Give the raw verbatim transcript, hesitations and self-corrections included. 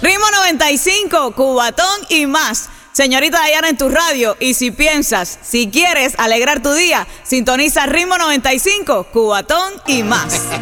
Ritmo noventa y cinco, Cubatón y más. Señorita Dayana en tu radio. Y si piensas, si quieres alegrar tu día, sintoniza Ritmo noventa y cinco, Cubatón y más.